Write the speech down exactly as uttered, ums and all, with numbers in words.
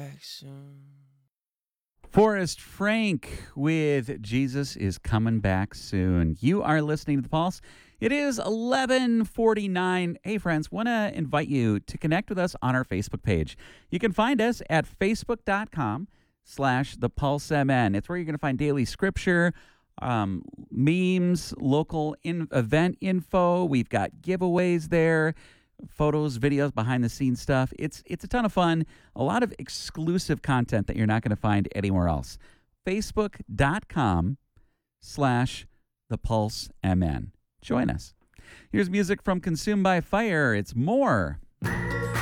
back soon. Forrest Frank with Jesus is Coming Back Soon. You are listening to The Pulse. It is eleven forty-nine. Hey, friends, want to invite you to connect with us on our Facebook page. You can find us at facebook.com slash The Pulse M N. It's where you're going to find daily scripture, um, memes, local in- event info. We've got giveaways there, photos, videos, behind-the-scenes stuff. It's it's a ton of fun. A lot of exclusive content that you're not going to find anywhere else. Facebook.com slash The Pulse M N. Join us. Here's music from Consumed by Fire. It's More.